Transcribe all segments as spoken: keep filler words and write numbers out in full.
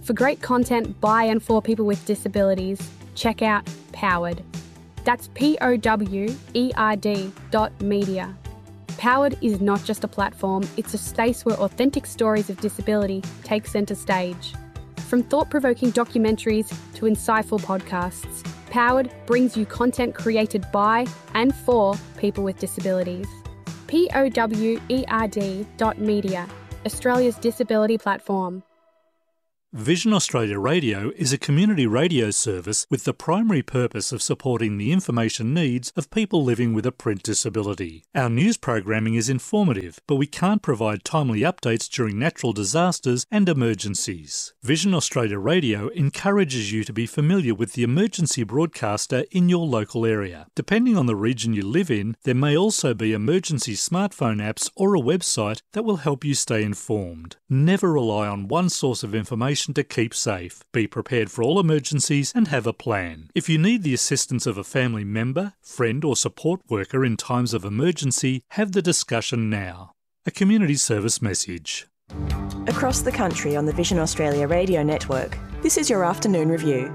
For great content by and for people with disabilities, check out Powered. That's P O W E R D dot media. Powered is not just a platform, it's a space where authentic stories of disability take centre stage. From thought-provoking documentaries to insightful podcasts, Powered brings you content created by and for people with disabilities. P O W E R D dot media, Australia's disability platform. Vision Australia Radio is a community radio service with the primary purpose of supporting the information needs of people living with a print disability. Our news programming is informative, but we can't provide timely updates during natural disasters and emergencies. Vision Australia Radio encourages you to be familiar with the emergency broadcaster in your local area. Depending on the region you live in, there may also be emergency smartphone apps or a website that will help you stay informed. Never rely on one source of information to keep safe. Be prepared for all emergencies and have a plan. If you need the assistance of a family member, friend or support worker in times of emergency, have the discussion now. A community service message. Across the country on the Vision Australia radio network, this is your afternoon review.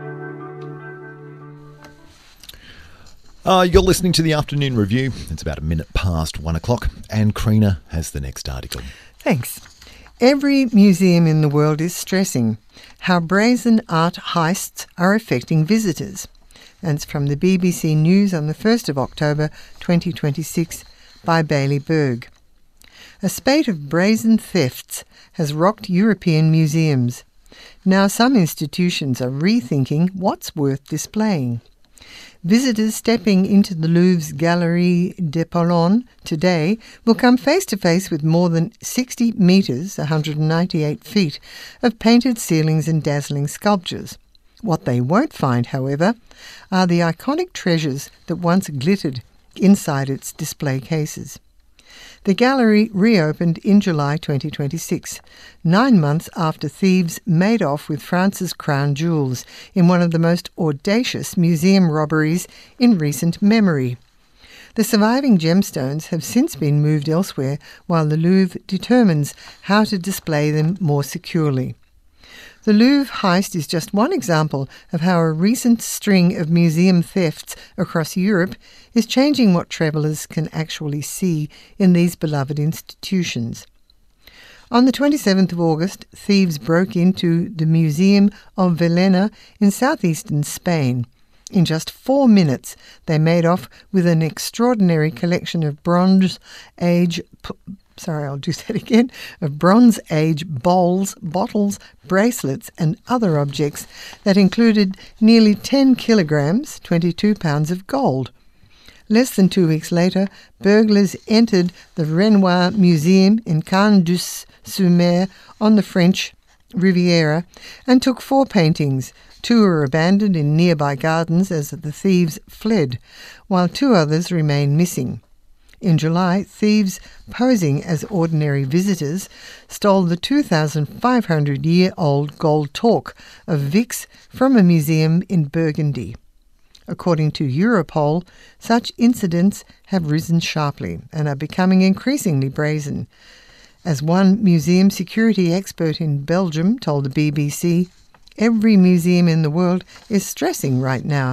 Uh, you're listening to the afternoon review. It's about a minute past one o'clock, and Karina has the next article. Thanks. Every museum in the world is stressing how brazen art heists are affecting visitors. And it's from the B B C News on the first of October twenty twenty-six by Bailey Berg. A spate of brazen thefts has rocked European museums. Now some institutions are rethinking what's worth displaying. Visitors stepping into the Louvre's Galerie d'Apollon today will come face to face with more than sixty metres, one hundred ninety-eight feet, of painted ceilings and dazzling sculptures. What they won't find, however, are the iconic treasures that once glittered inside its display cases. The gallery reopened in July twenty twenty-six, nine months after thieves made off with France's crown jewels in one of the most audacious museum robberies in recent memory. The surviving gemstones have since been moved elsewhere while the Louvre determines how to display them more securely. The Louvre heist is just one example of how a recent string of museum thefts across Europe is changing what travellers can actually see in these beloved institutions. On the twenty-seventh of August, thieves broke into the Museum of Villena in southeastern Spain. In just four minutes, they made off with an extraordinary collection of Bronze Age Sorry, I'll do that again, of Bronze Age bowls, bottles, bracelets and other objects that included nearly ten kilograms, twenty-two pounds of gold. Less than two weeks later, burglars entered the Renoir Museum in Cannes-sur-Mer on the French Riviera and took four paintings. Two were abandoned in nearby gardens as the thieves fled, while two others remain missing. In July, thieves posing as ordinary visitors stole the two thousand five hundred year old gold torque of Vix from a museum in Burgundy. According to Europol, such incidents have risen sharply and are becoming increasingly brazen. As one museum security expert in Belgium told the B B C, every museum in the world is stressing right now.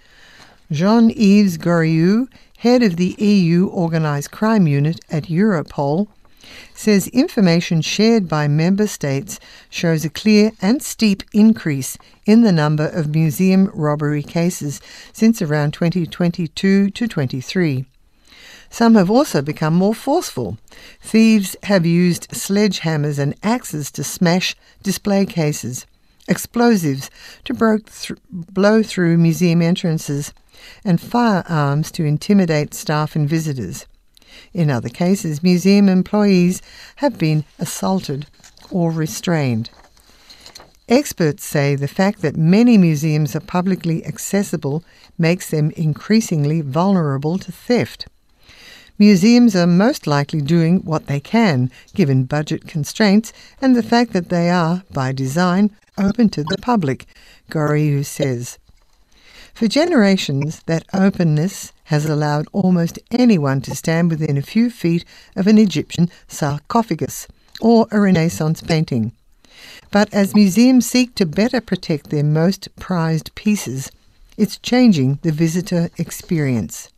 Jean-Yves Goriou, head of the E U Organised Crime Unit at Europol, says information shared by member states shows a clear and steep increase in the number of museum robbery cases since around twenty twenty-two to twenty-three. Some have also become more forceful. Thieves have used sledgehammers and axes to smash display cases, explosives to broke th- blow through museum entrances, and firearms to intimidate staff and visitors. In other cases, museum employees have been assaulted or restrained. Experts say the fact that many museums are publicly accessible makes them increasingly vulnerable to theft. Museums are most likely doing what they can, given budget constraints and the fact that they are, by design, open to the public, Goriou says. For generations, that openness has allowed almost anyone to stand within a few feet of an Egyptian sarcophagus or a Renaissance painting. But as museums seek to better protect their most prized pieces, it's changing the visitor experience.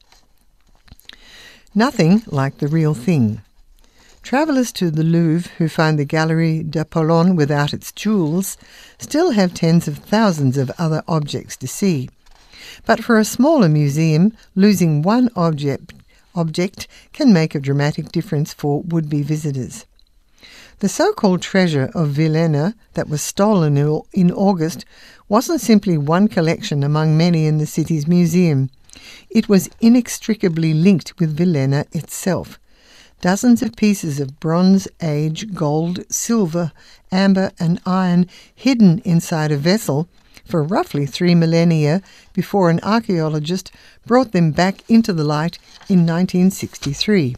Nothing like the real thing. Travellers to the Louvre who find the Galerie d'Apollon without its jewels still have tens of thousands of other objects to see. But for a smaller museum, losing one object, object can make a dramatic difference for would-be visitors. The so-called treasure of Villena that was stolen in August wasn't simply one collection among many in the city's museum. It was inextricably linked with Villena itself. Dozens of pieces of Bronze Age gold, silver, amber and iron hidden inside a vessel for roughly three millennia before an archaeologist brought them back into the light in nineteen sixty-three.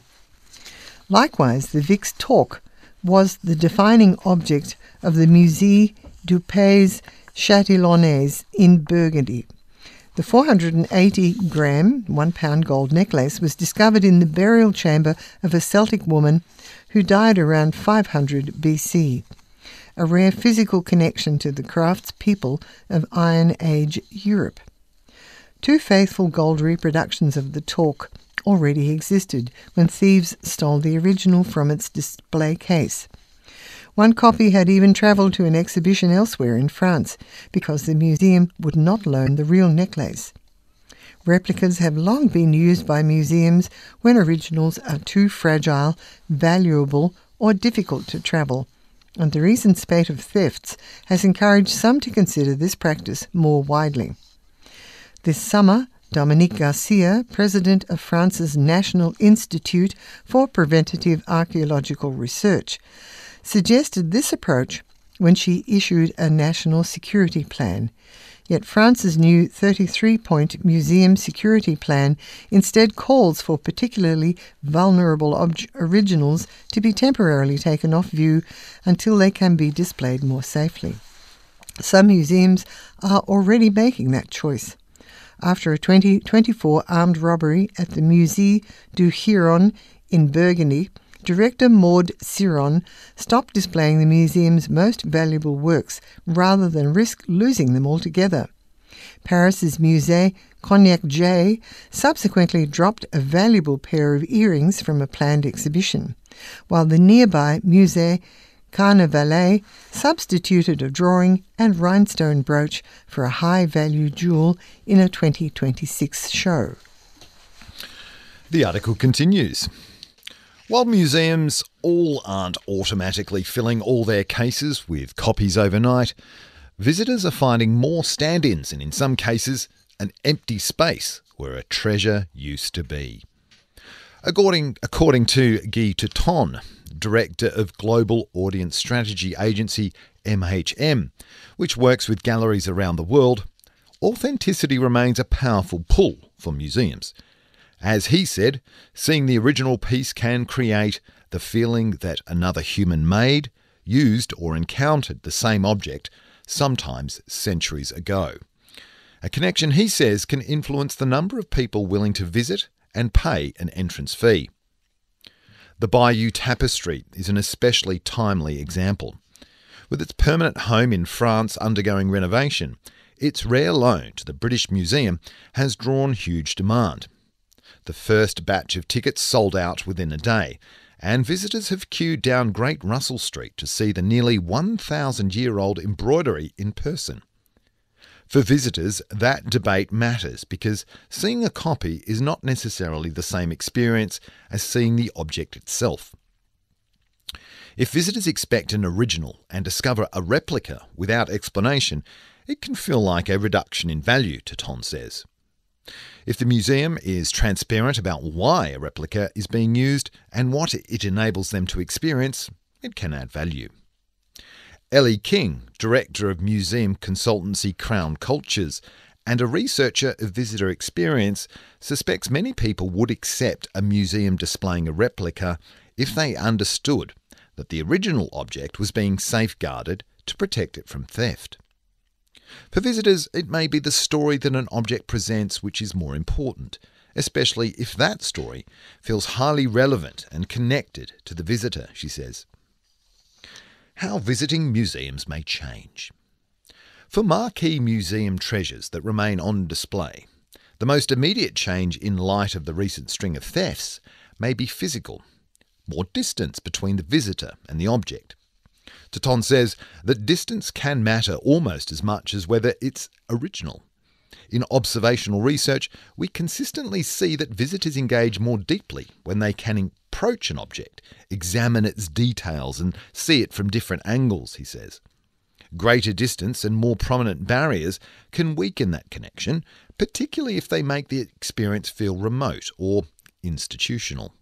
Likewise, the Vix Torque was the defining object of the Musée du Pays Châtillonnais in Burgundy. The four hundred eighty gram, one pound gold necklace was discovered in the burial chamber of a Celtic woman who died around five hundred B C, a rare physical connection to the craftspeople of Iron Age Europe. Two faithful gold reproductions of the Torque already existed when thieves stole the original from its display case. One copy had even travelled to an exhibition elsewhere in France because the museum would not loan the real necklace. Replicas have long been used by museums when originals are too fragile, valuable, or difficult to travel, and the recent spate of thefts has encouraged some to consider this practice more widely. This summer, Dominique Garcia, president of France's National Institute for Preventative Archaeological Research, suggested this approach when she issued a national security plan. Yet France's new thirty-three point museum security plan instead calls for particularly vulnerable ob- originals to be temporarily taken off view until they can be displayed more safely. Some museums are already making that choice. After a twenty twenty-four armed robbery at the Musée du Héron in Burgundy, Director Maud Siron stopped displaying the museum's most valuable works rather than risk losing them altogether. Paris's Musée Cognac J subsequently dropped a valuable pair of earrings from a planned exhibition, while the nearby Musée Carnavalet substituted a drawing and rhinestone brooch for a high-value jewel in a twenty twenty-six show. The article continues. While museums all aren't automatically filling all their cases with copies overnight, visitors are finding more stand-ins and, in some cases, an empty space where a treasure used to be. According, according to Guy Touton, Director of Global Audience Strategy Agency M H M, which works with galleries around the world, authenticity remains a powerful pull for museums. As he said, seeing the original piece can create the feeling that another human made, used or encountered the same object, sometimes centuries ago. A connection, he says, can influence the number of people willing to visit and pay an entrance fee. The Bayeux Tapestry is an especially timely example. With its permanent home in France undergoing renovation, its rare loan to the British Museum has drawn huge demand. The first batch of tickets sold out within a day, and visitors have queued down Great Russell Street to see the nearly one thousand year old embroidery in person. For visitors, that debate matters because seeing a copy is not necessarily the same experience as seeing the object itself. If visitors expect an original and discover a replica without explanation, it can feel like a reduction in value, Touton says. If the museum is transparent about why a replica is being used and what it enables them to experience, it can add value. Ellie King, Director of Museum Consultancy Crown Cultures and a researcher of visitor experience, suspects many people would accept a museum displaying a replica if they understood that the original object was being safeguarded to protect it from theft. For visitors, it may be the story that an object presents which is more important, especially if that story feels highly relevant and connected to the visitor, she says. how visiting museums may change. For marquee museum treasures that remain on display, the most immediate change in light of the recent string of thefts may be physical, more distance between the visitor and the object. Toton says that distance can matter almost as much as whether it's original. In observational research, we consistently see that visitors engage more deeply when they can approach an object, examine its details and see it from different angles, he says. Greater distance and more prominent barriers can weaken that connection, particularly if they make the experience feel remote or institutional.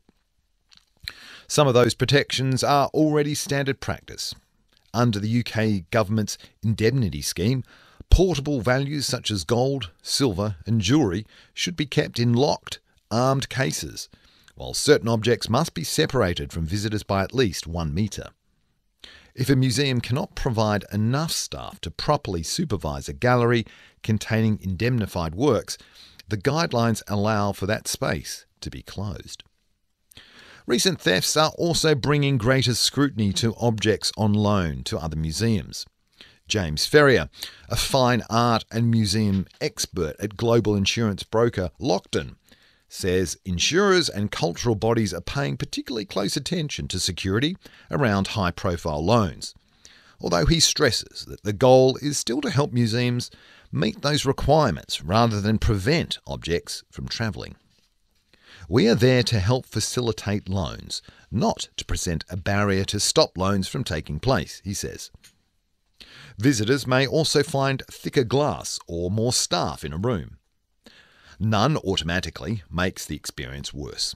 Some of those protections are already standard practice. Under the U K government's indemnity scheme, portable values such as gold, silver and jewellery should be kept in locked, armed cases, while certain objects must be separated from visitors by at least one metre. If a museum cannot provide enough staff to properly supervise a gallery containing indemnified works, the guidelines allow for that space to be closed. Recent thefts are also bringing greater scrutiny to objects on loan to other museums. James Ferrier, a fine art and museum expert at global insurance broker Lockton, says insurers and cultural bodies are paying particularly close attention to security around high-profile loans, although he stresses that the goal is still to help museums meet those requirements rather than prevent objects from travelling. We are there to help facilitate loans, not to present a barrier to stop loans from taking place, he says. Visitors may also find thicker glass or more staff in a room. None automatically makes the experience worse.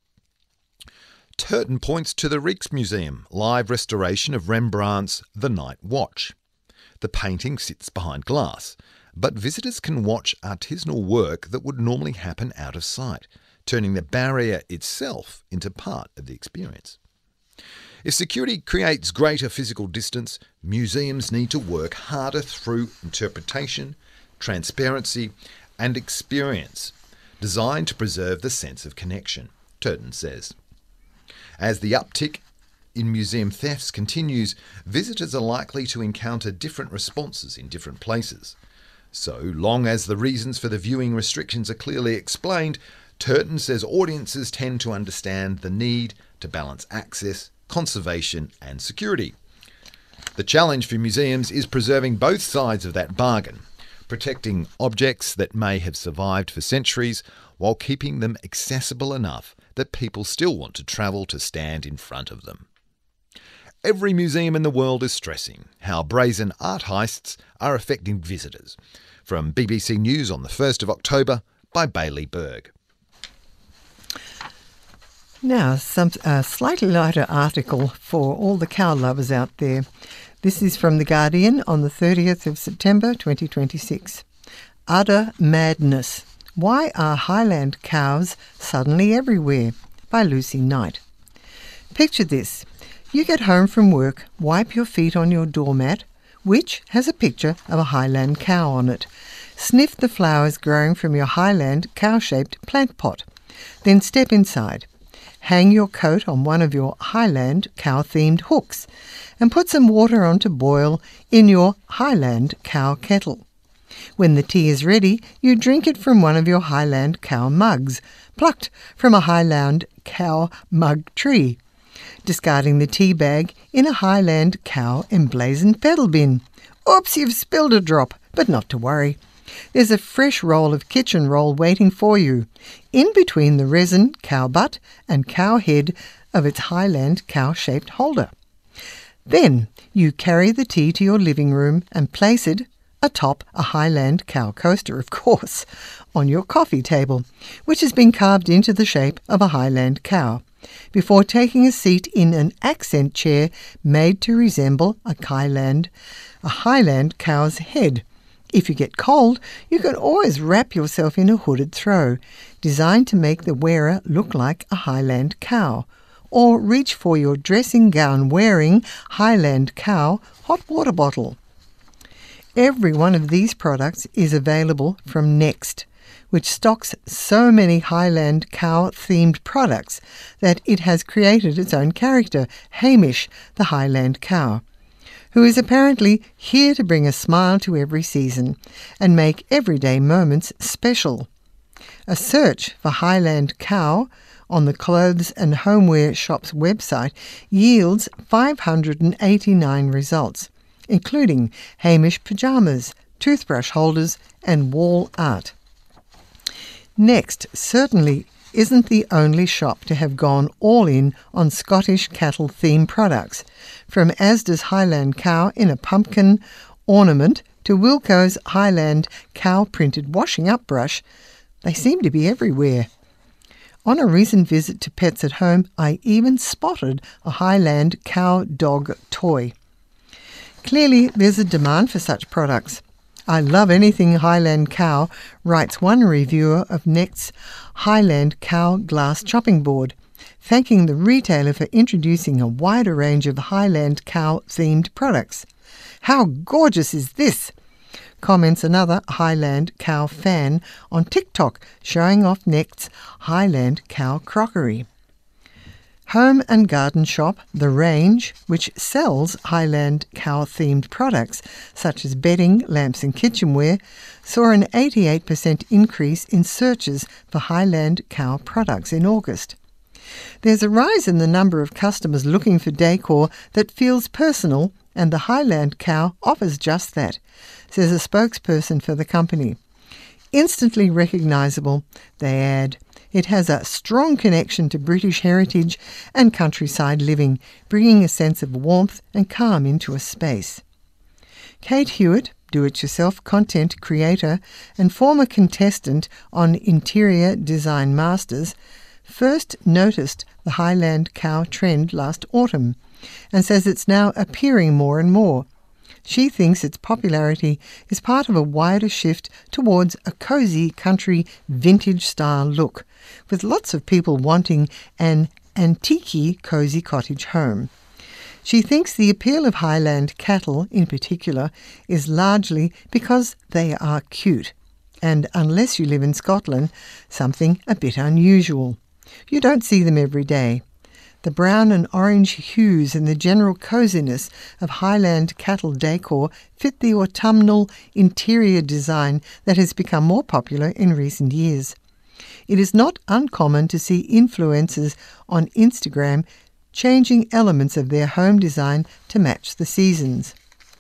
Turton points to the Rijksmuseum live restoration of Rembrandt's The Night Watch. The painting sits behind glass, but visitors can watch artisanal work that would normally happen out of sight, turning the barrier itself into part of the experience. If security creates greater physical distance, museums need to work harder through interpretation, transparency and experience, designed to preserve the sense of connection, Turton says. As the uptick in museum thefts continues, visitors are likely to encounter different responses in different places. So long as the reasons for the viewing restrictions are clearly explained, Turton says audiences tend to understand the need to balance access, conservation and security. The challenge for museums is preserving both sides of that bargain, protecting objects that may have survived for centuries while keeping them accessible enough that people still want to travel to stand in front of them. Every museum in the world is stressing how brazen art heists are affecting visitors. From B B C News on the first of October by Bailey Berg. Now, some a slightly lighter article for all the cow lovers out there. This is from The Guardian on the thirtieth of September twenty twenty-six. Udder Madness. Why are Highland cows suddenly everywhere? By Lucy Knight. Picture this. You get home from work, wipe your feet on your doormat, which has a picture of a Highland cow on it. Sniff the flowers growing from your Highland cow-shaped plant pot. Then step inside. Hang your coat on one of your Highland cow-themed hooks and put some water on to boil in your Highland cow kettle. When the tea is ready, you drink it from one of your Highland cow mugs, plucked from a Highland cow mug tree, discarding the tea bag in a Highland cow emblazoned pedal bin. Oops, you've spilled a drop, but not to worry. There's a fresh roll of kitchen roll waiting for you, in between the resin cow butt and cow head of its Highland cow-shaped holder. Then you carry the tea to your living room and place it atop a Highland cow coaster, of course, on your coffee table, which has been carved into the shape of a Highland cow, before taking a seat in an accent chair made to resemble a Highland, a Highland cow's head. If you get cold, you can always wrap yourself in a hooded throw, designed to make the wearer look like a Highland cow, or reach for your dressing gown wearing Highland cow hot water bottle. Every one of these products is available from Next, which stocks so many Highland cow-themed products that it has created its own character, Hamish, the Highland cow. who is apparently here to bring a smile to every season and make everyday moments special. A search for Highland Cow on the Clothes and Homeware Shop's website yields five hundred eighty-nine results, including Hamish pyjamas, toothbrush holders and wall art. Next certainly isn't the only shop to have gone all in on Scottish cattle theme products, from Asda's Highland Cow in a pumpkin ornament to Wilko's Highland Cow printed washing up brush. They seem to be everywhere. On a recent visit to Pets at Home, I even spotted a Highland Cow dog toy. Clearly there's a demand for such products. I love anything Highland Cow, writes one reviewer of Nect's Highland Cow glass chopping board, thanking the retailer for introducing a wider range of Highland Cow themed products. How gorgeous is this? Comments another Highland Cow fan on TikTok, showing off Nect's Highland Cow crockery. Home and garden shop The Range, which sells Highland Cow-themed products such as bedding, lamps and kitchenware, saw an eighty-eight percent increase in searches for Highland Cow products in August. There's a rise in the number of customers looking for decor that feels personal, and the Highland Cow offers just that, says a spokesperson for the company. Instantly recognisable, they add, it has a strong connection to British heritage and countryside living, bringing a sense of warmth and calm into a space. Kate Hewitt, do-it-yourself content creator and former contestant on Interior Design Masters, first noticed the Highland Cow trend last autumn and says it's now appearing more and more. She thinks its popularity is part of a wider shift towards a cosy country vintage-style look, with lots of people wanting an antique cosy cottage home. She thinks the appeal of Highland cattle, in particular, is largely because they are cute, and unless you live in Scotland, something a bit unusual. You don't see them every day. The brown and orange hues and the general coziness of Highland cattle decor fit the autumnal interior design that has become more popular in recent years. It is not uncommon to see influencers on Instagram changing elements of their home design to match the seasons.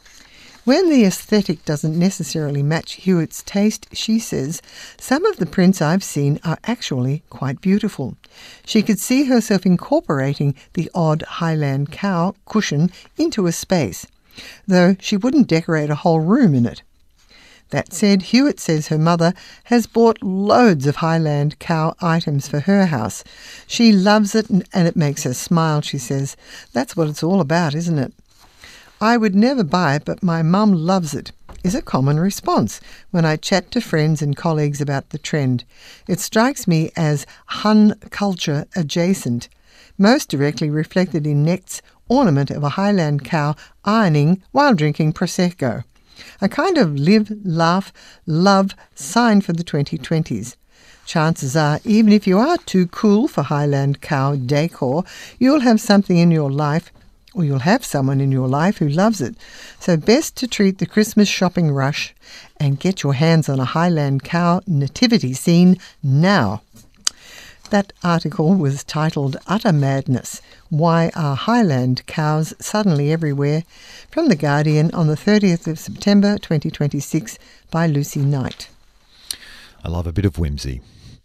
When the aesthetic doesn't necessarily match Hewitt's taste, she says, some of the prints I've seen are actually quite beautiful. She could see herself incorporating the odd Highland Cow cushion into a space, though she wouldn't decorate a whole room in it. That said, Hewitt says her mother has bought loads of Highland Cow items for her house. She loves it and it makes her smile, she says. That's what it's all about, isn't it? I would never buy it, but my mum loves it, is a common response when I chat to friends and colleagues about the trend. It strikes me as Hun culture adjacent, most directly reflected in Nect's ornament of a Highland Cow ironing while drinking Prosecco. A kind of live, laugh, love sign for the twenty twenties. Chances are, even if you are too cool for Highland Cow decor, you'll have something in your life or you'll have someone in your life who loves it. So best to treat the Christmas shopping rush and get your hands on a Highland Cow nativity scene now. That article was titled Utter Madness, Why Are Highland Cows Suddenly Everywhere? From The Guardian on the thirtieth of September twenty twenty-six by Lucy Knight. I love a bit of whimsy.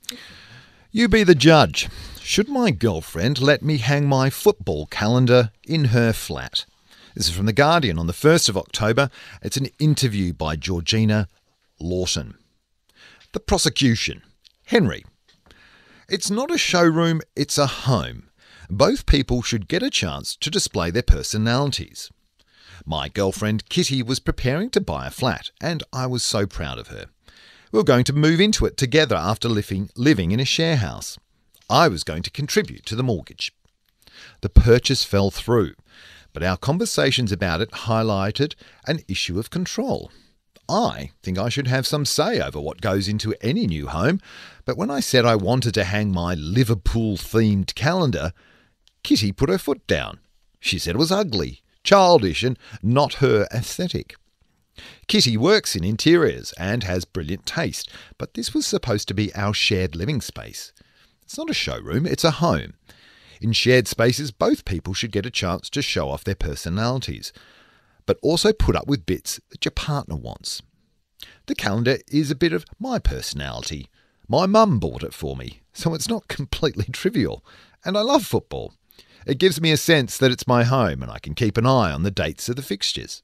You be the judge. Should my girlfriend let me hang my football calendar in her flat? This is from The Guardian on the first of October. It's an interview by Georgina Lawton. The prosecution. Henry. It's not a showroom, it's a home. Both people should get a chance to display their personalities. My girlfriend Kitty was preparing to buy a flat, and I was so proud of her. We were going to move into it together after living, living in a share house. I was going to contribute to the mortgage. The purchase fell through, but our conversations about it highlighted an issue of control. I think I should have some say over what goes into any new home, but when I said I wanted to hang my Liverpool-themed calendar, Kitty put her foot down. She said it was ugly, childish and not her aesthetic. Kitty works in interiors and has brilliant taste, but this was supposed to be our shared living space. It's not a showroom, it's a home. In shared spaces, both people should get a chance to show off their personalities, but also put up with bits that your partner wants. The calendar is a bit of my personality. My mum bought it for me, so it's not completely trivial. And I love football. It gives me a sense that it's my home and I can keep an eye on the dates of the fixtures.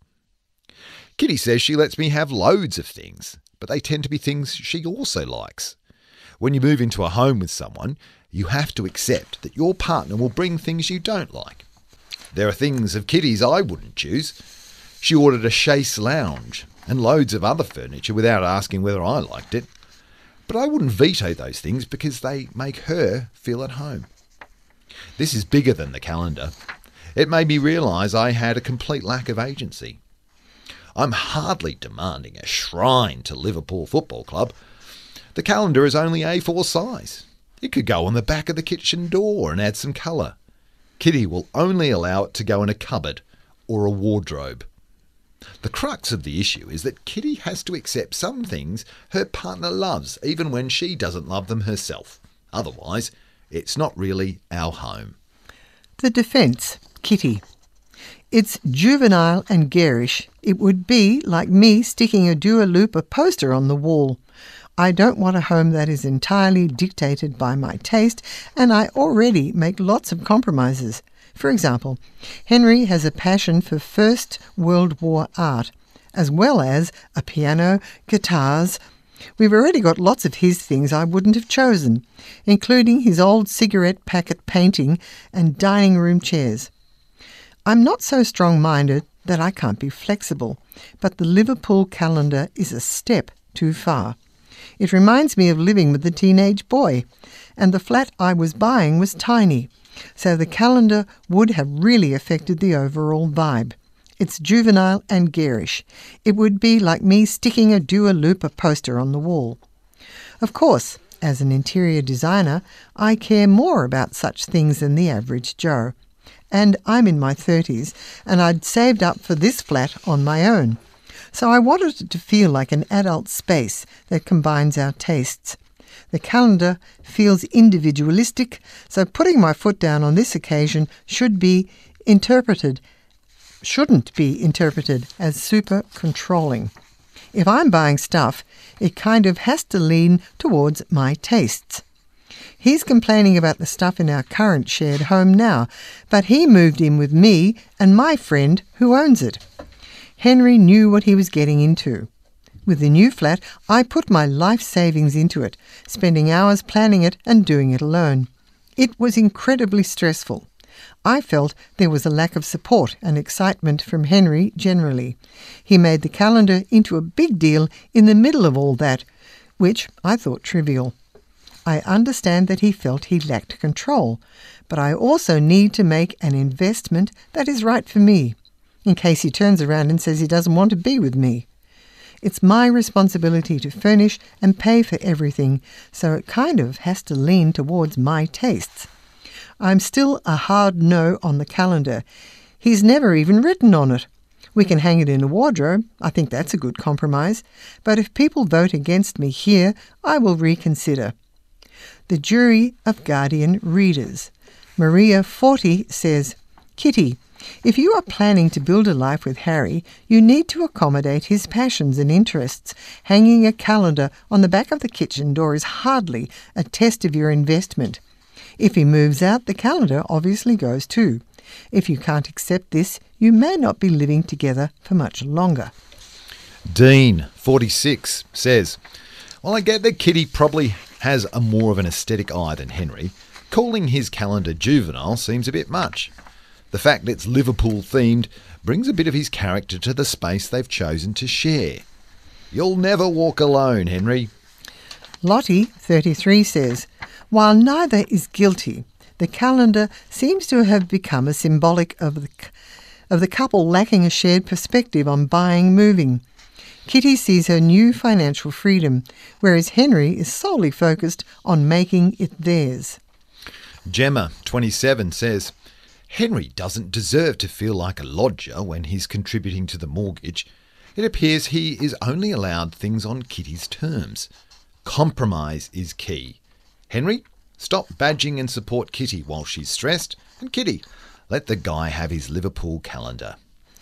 Kitty says she lets me have loads of things, but they tend to be things she also likes. When you move into a home with someone, you have to accept that your partner will bring things you don't like. There are things of Kitty's I wouldn't choose. She ordered a chaise lounge and loads of other furniture without asking whether I liked it. But I wouldn't veto those things because they make her feel at home. This is bigger than the calendar. It made me realise I had a complete lack of agency. I'm hardly demanding a shrine to Liverpool Football Club. The calendar is only A four size. It could go on the back of the kitchen door and add some colour. Kitty will only allow it to go in a cupboard or a wardrobe. The crux of the issue is that Kitty has to accept some things her partner loves, even when she doesn't love them herself. Otherwise, it's not really our home. The defence, Kitty. It's juvenile and garish. It would be like me sticking a Dua Lipa poster on the wall. I don't want a home that is entirely dictated by my taste, and I already make lots of compromises. For example, Henry has a passion for First World War art, as well as a piano, guitars. We've already got lots of his things I wouldn't have chosen, including his old cigarette packet painting and dining room chairs. I'm not so strong-minded that I can't be flexible, but the Liverpool calendar is a step too far. It reminds me of living with a teenage boy, and the flat I was buying was tiny, so the calendar would have really affected the overall vibe. It's juvenile and garish. It would be like me sticking a Dua Lipa poster on the wall. Of course, as an interior designer, I care more about such things than the average Joe. And I'm in my thirties, and I'd saved up for this flat on my own. So I wanted it to feel like an adult space that combines our tastes. The calendar feels individualistic, so putting my foot down on this occasion should be interpreted, shouldn't be interpreted as super controlling. If I'm buying stuff, it kind of has to lean towards my tastes. He's complaining about the stuff in our current shared home now, but he moved in with me and my friend who owns it. Henry knew what he was getting into. With the new flat, I put my life savings into it, spending hours planning it and doing it alone. It was incredibly stressful. I felt there was a lack of support and excitement from Henry generally. He made the calendar into a big deal in the middle of all that, which I thought trivial. I understand that he felt he lacked control, but I also need to make an investment that is right for me, in case he turns around and says he doesn't want to be with me. It's my responsibility to furnish and pay for everything, so it kind of has to lean towards my tastes. I'm still a hard no on the calendar. He's never even written on it. We can hang it in a wardrobe. I think that's a good compromise. But if people vote against me here, I will reconsider. The jury of Guardian readers. Maria Forty says, Kitty, if you are planning to build a life with Harry, you need to accommodate his passions and interests. Hanging a calendar on the back of the kitchen door is hardly a test of your investment. If he moves out, the calendar obviously goes too. If you can't accept this, you may not be living together for much longer. Dean, forty-six, says, well, I get that Kitty probably has a more of an aesthetic eye than Henry. Calling his calendar juvenile seems a bit much. The fact it's Liverpool-themed brings a bit of his character to the space they've chosen to share. You'll never walk alone, Henry. Lottie, thirty-three, says, while neither is guilty, the calendar seems to have become a symbolic of the, of the couple lacking a shared perspective on buying, moving. Kitty sees her new financial freedom, whereas Henry is solely focused on making it theirs. Gemma, twenty-seven, says, Henry doesn't deserve to feel like a lodger when he's contributing to the mortgage. It appears he is only allowed things on Kitty's terms. Compromise is key. Henry, stop badging and support Kitty while she's stressed. And Kitty, let the guy have his Liverpool calendar.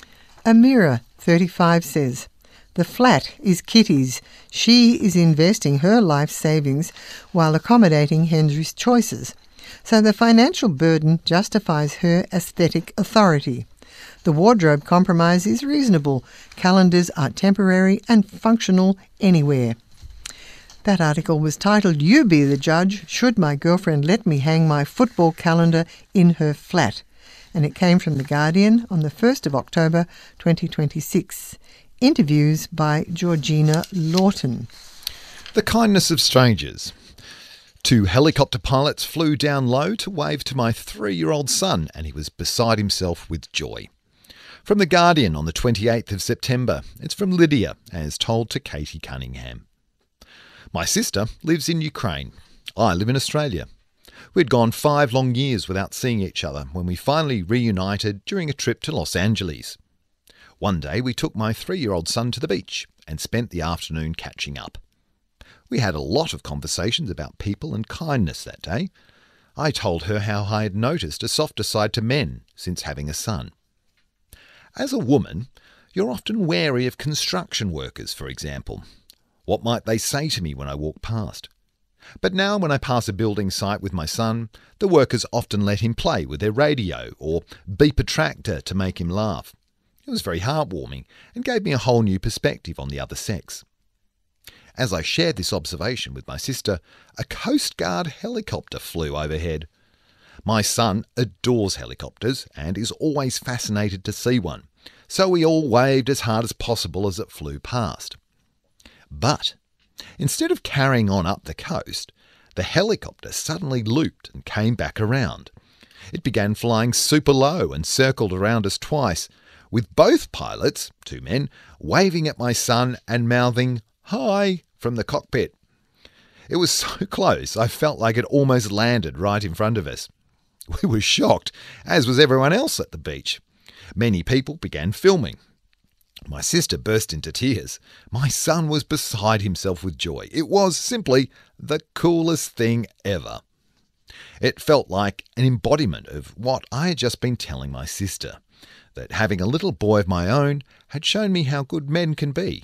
Amira, thirty-five, says, "The flat is Kitty's. She is investing her life savings while accommodating Henry's choices. So the financial burden justifies her aesthetic authority. The wardrobe compromise is reasonable. Calendars are temporary and functional anywhere." That article was titled, "You Be the Judge, Should My Girlfriend Let Me Hang My Football Calendar in Her Flat?" And it came from The Guardian on the first of October twenty twenty-six. Interviews by Georgina Lawton. The kindness of strangers. Two helicopter pilots flew down low to wave to my three-year-old son, and he was beside himself with joy. From The Guardian on the twenty-eighth of September. It's from Lydia, as told to Katie Cunningham. My sister lives in Ukraine. I live in Australia. We'd gone five long years without seeing each other when we finally reunited during a trip to Los Angeles. One day we took my three-year-old son to the beach and spent the afternoon catching up. We had a lot of conversations about people and kindness that day. I told her how I had noticed a softer side to men since having a son. As a woman, you're often wary of construction workers, for example. What might they say to me when I walk past? But now when I pass a building site with my son, the workers often let him play with their radio or beep a tractor to make him laugh. It was very heartwarming and gave me a whole new perspective on the other sex. As I shared this observation with my sister, a Coast Guard helicopter flew overhead. My son adores helicopters and is always fascinated to see one, so we all waved as hard as possible as it flew past. But instead of carrying on up the coast, the helicopter suddenly looped and came back around. It began flying super low and circled around us twice, with both pilots, two men, waving at my son and mouthing, "Hi," from the cockpit. It was so close, I felt like it almost landed right in front of us. We were shocked, as was everyone else at the beach. Many people began filming. My sister burst into tears. My son was beside himself with joy. It was simply the coolest thing ever. It felt like an embodiment of what I had just been telling my sister, that having a little boy of my own had shown me how good men can be.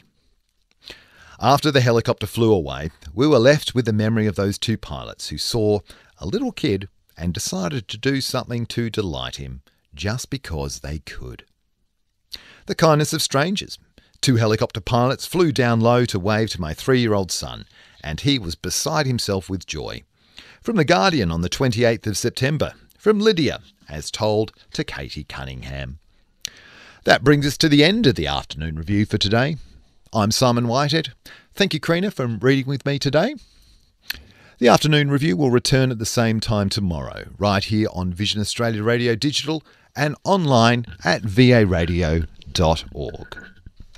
After the helicopter flew away, we were left with the memory of those two pilots who saw a little kid and decided to do something to delight him, just because they could. The kindness of strangers. Two helicopter pilots flew down low to wave to my three-year-old son, and he was beside himself with joy. From The Guardian on the twenty-eighth of September. From Lydia, as told to Katie Cunningham. That brings us to the end of the afternoon review for today. I'm Simon Whitehead. Thank you, Karina, for reading with me today. The afternoon review will return at the same time tomorrow, right here on Vision Australia Radio Digital and online at v a radio dot org.